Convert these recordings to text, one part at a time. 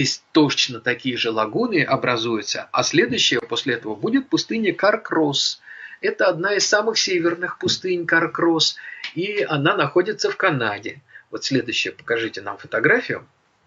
здесь точно такие же лагуны образуются, а следующая после этого будет пустыня Каркрос. Это одна из самых северных пустынь Каркрос, и она находится в Канаде. Вот следующее, покажите нам фотографию.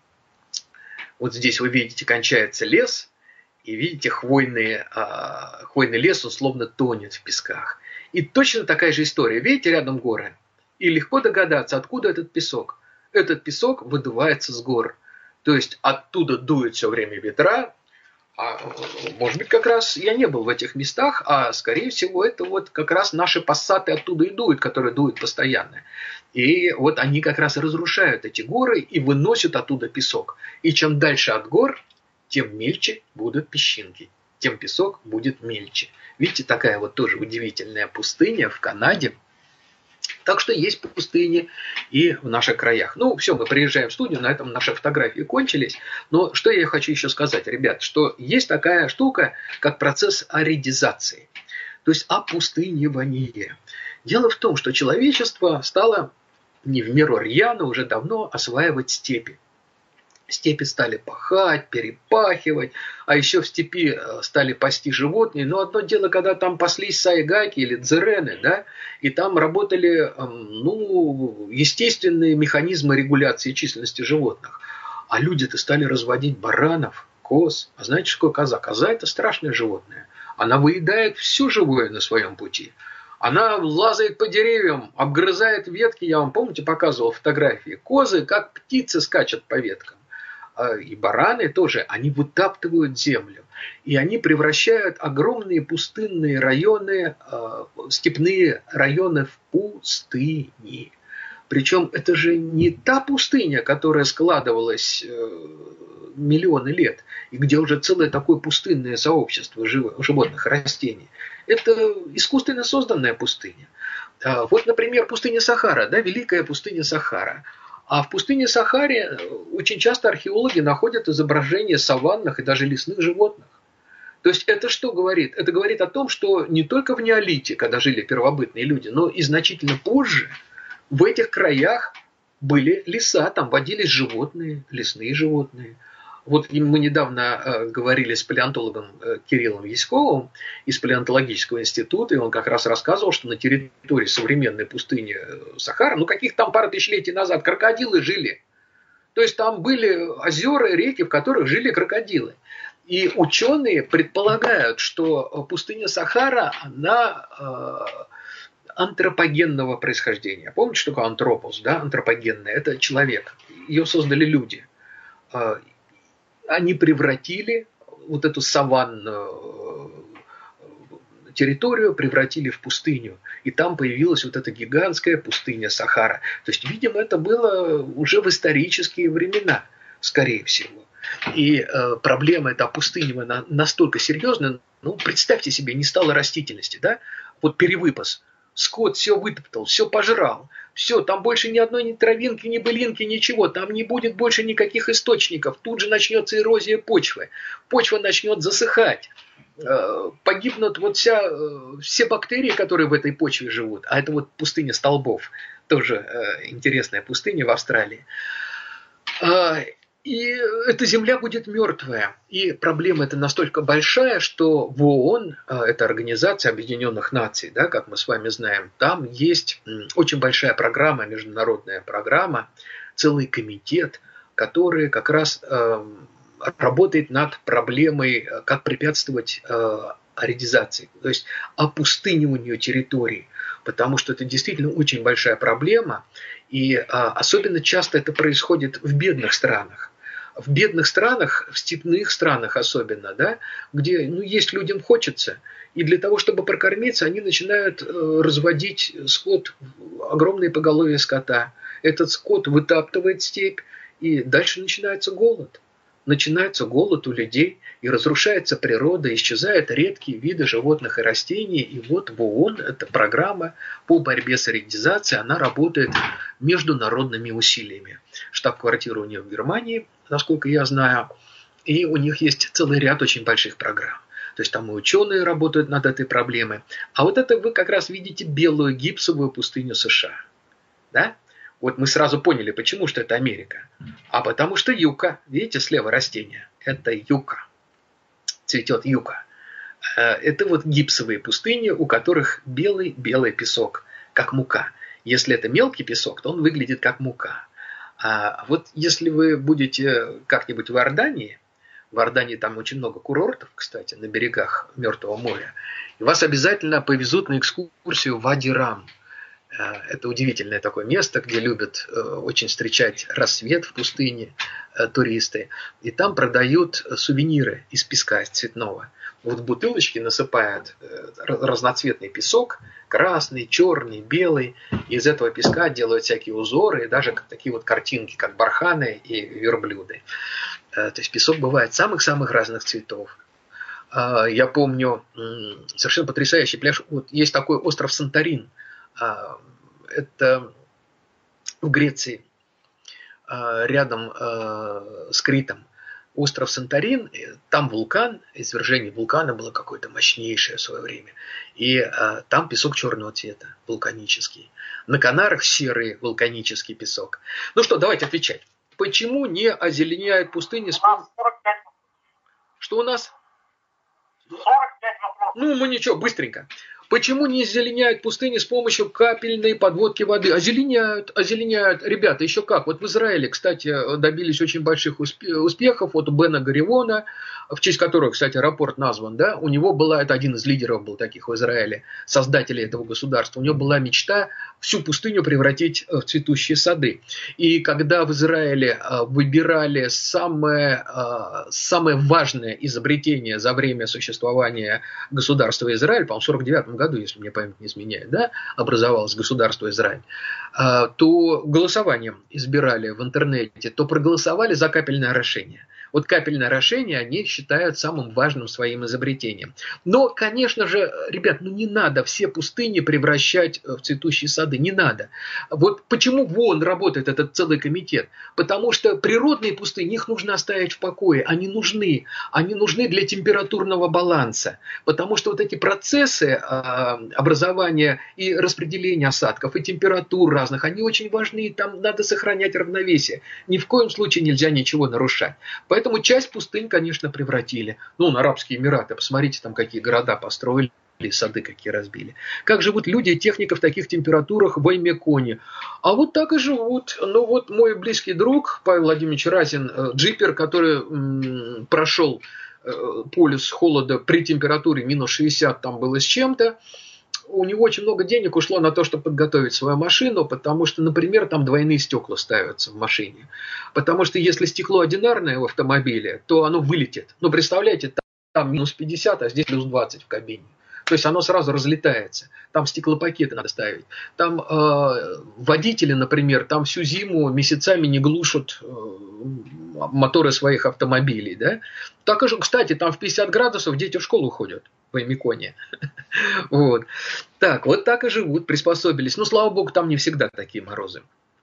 Вот здесь вы видите, кончается лес, и видите, хвойный лес, он словно тонет в песках. И точно такая же история. Видите, рядом горы? И легко догадаться, откуда этот песок. Этот песок выдувается с гор. То есть оттуда дуют все время ветра. Может быть, как раз я не был в этих местах, а скорее всего это вот как раз наши пассаты оттуда и дуют, которые дуют постоянно. И вот они как раз разрушают эти горы и выносят оттуда песок. И чем дальше от гор, тем мельче будут песчинки, тем песок будет мельче. Видите, такая вот тоже удивительная пустыня в Канаде. Так что есть пустыни и в наших краях. Ну, все, мы приезжаем в студию, на этом наши фотографии кончились. Но что я хочу еще сказать, ребят, что есть такая штука, как процесс аридизации, то есть опустынивание. Дело в том, что человечество стало не в меру рьяно уже давно осваивать степи. Степи стали пахать, перепахивать, а еще в степи стали пасти животные. Но одно дело, когда там паслись сайгаки или дзерены, да, и там работали естественные механизмы регуляции численности животных. А люди-то стали разводить баранов, коз. А знаете, что такое коза? Коза – это страшное животное. Она выедает все живое на своем пути. Она лазает по деревьям, обгрызает ветки. Я вам, помните, показывал фотографии. Козы, как птицы, скачут по веткам. И бараны тоже, они вытаптывают землю. И они превращают огромные пустынные районы, степные районы в пустыни. Причем это же не та пустыня, которая складывалась миллионы лет, и где уже целое такое пустынное сообщество животных и растений. Это искусственно созданная пустыня. Вот, например, пустыня Сахара, да, великая пустыня Сахара. А в пустыне Сахаре очень часто археологи находят изображения саванных и даже лесных животных. То есть это что говорит? Это говорит о том, что не только в неолите, когда жили первобытные люди, но и значительно позже в этих краях были леса, там водились животные, лесные животные. Вот мы недавно говорили с палеонтологом Кириллом Яськовым из палеонтологического института, и он как раз рассказывал, что на территории современной пустыни Сахара, каких там пару тысячелетий назад крокодилы жили. То есть там были озера, реки, в которых жили крокодилы. И ученые предполагают, что пустыня Сахара, она антропогенного происхождения. Помните, что такое антропос, да? Антропогенная? Это человек. Ее создали люди. Они превратили вот эту саванную территорию, превратили в пустыню. И там появилась вот эта гигантская пустыня Сахара. То есть, видимо, это было уже в исторические времена, скорее всего. И проблема эта опустынивания настолько серьезная, представьте себе, не стало растительности, да? Вот перевыпас. Скот все вытоптал, все пожрал. Все, там больше ни одной ни травинки, ни былинки, ничего. Там не будет больше никаких источников. Тут же начнется эрозия почвы. Почва начнет засыхать. Погибнут вот все бактерии, которые в этой почве живут. А это вот пустыня столбов. Тоже интересная пустыня в Австралии. И эта земля будет мертвая. И проблема эта настолько большая, что в ООН, это Организация Объединенных Наций, да, как мы с вами знаем, там есть очень большая программа, международная программа, целый комитет, который как раз работает над проблемой, как препятствовать аридизации, то есть опустыниванию территорий. Потому что это действительно очень большая проблема. И особенно часто это происходит в бедных странах. В бедных странах, в степных странах особенно, да, где есть людям хочется. И для того, чтобы прокормиться, они начинают разводить скот, огромные поголовья скота. Этот скот вытаптывает степь, и дальше начинается голод. Начинается голод у людей, и разрушается природа, исчезают редкие виды животных и растений. И вот в ООН эта программа по борьбе с аридизацией, она работает международными усилиями. Штаб-квартира у них в Германии, насколько я знаю, и у них есть целый ряд очень больших программ. То есть там и ученые работают над этой проблемой. А вот это вы как раз видите белую гипсовую пустыню США. Да? Вот мы сразу поняли, почему что это Америка. А потому что юка, видите, слева растение, это юка, цветет юка. Это вот гипсовые пустыни, у которых белый песок, как мука. Если это мелкий песок, то он выглядит как мука. А вот если вы будете как-нибудь в Иордании там очень много курортов, кстати, на берегах Мертвого моря, и вас обязательно повезут на экскурсию в Вади-Рам. Это удивительное такое место, где любят очень встречать рассвет в пустыне туристы. И там продают сувениры из песка, из цветного. Вот в бутылочки насыпают разноцветный песок, красный, черный, белый. И из этого песка делают всякие узоры, и даже такие вот картинки, как барханы и верблюды. То есть песок бывает самых-самых разных цветов. Я помню совершенно потрясающий пляж. Вот есть такой остров Санторин. Это в Греции, рядом с Критом. Остров Санторин, там вулкан, извержение вулкана было какое-то мощнейшее в свое время. И там песок черного цвета, вулканический. На Канарах серый вулканический песок. Ну что, давайте отвечать. Почему не озеленяют пустыни с помощью... Что у нас? 45 вопросов. Ну, мы ничего, быстренько. Почему не озеленяют пустыни с помощью капельной подводки воды? Озеленяют. Ребята, еще как. Вот в Израиле, кстати, добились очень больших успехов. Вот у Бена Гаривона, в честь которого, кстати, аэропорт назван, да, у него была, это один из лидеров был таких в Израиле, создателей этого государства, у него была мечта всю пустыню превратить в цветущие сады. И когда в Израиле выбирали самое важное изобретение за время существования государства Израиль, по-моему, в 1949 году, если мне память не изменяет, да, образовалось государство Израиль, то голосованием избирали в интернете, то проголосовали за капельное орошение. Вот капельное орошение они считают самым важным своим изобретением. Но, конечно же, ребят, не надо все пустыни превращать в цветущие сады, не надо. Вот почему в ООН работает этот целый комитет? Потому что природные пустыни, их нужно оставить в покое, они нужны для температурного баланса. Потому что вот эти процессы образования и распределения осадков, и температур разных, они очень важны, и там надо сохранять равновесие. Ни в коем случае нельзя ничего нарушать. Поэтому часть пустынь, конечно, превратили. На Арабские Эмираты, посмотрите, там какие города построили, сады какие разбили. Как живут люди и техника в таких температурах в Аймеконе? А вот так и живут. Вот мой близкий друг Павел Владимирович Разин, джипер, который прошел полюс холода при температуре минус 60, там было с чем-то. У него очень много денег ушло на то, чтобы подготовить свою машину, потому что, например, там двойные стекла ставятся в машине. Потому что если стекло одинарное в автомобиле, то оно вылетит. Представляете, там минус 50, а здесь плюс 20 в кабине. То есть оно сразу разлетается. Там стеклопакеты надо ставить. Там водители, например, там всю зиму месяцами не глушат моторы своих автомобилей. Да? Так и же, кстати, там в 50 градусов дети в школу ходят в Аймеконе. Вот. Вот так и живут, приспособились. Слава богу, там не всегда такие морозы.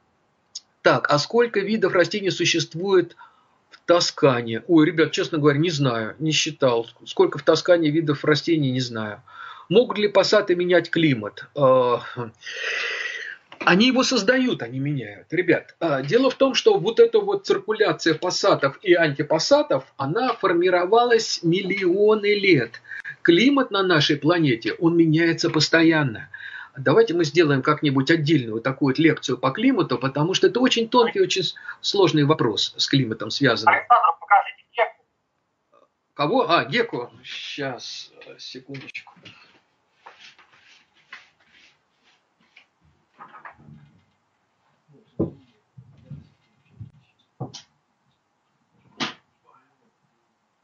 А сколько видов растений существует в Тоскане? Ой, ребят, честно говоря, не знаю, не считал. Сколько в Тоскане видов растений, не знаю. Могут ли пассаты менять климат? Они его создают, они меняют. Ребят, дело в том, что вот эта вот циркуляция пассатов и антипассатов, она формировалась миллионы лет. Климат на нашей планете, он меняется постоянно. Давайте мы сделаем как-нибудь отдельную такую вот лекцию по климату, потому что это очень тонкий, очень сложный вопрос с климатом связанный. Александр, покажите Гекку. Кого? Гекку. Сейчас, секундочку.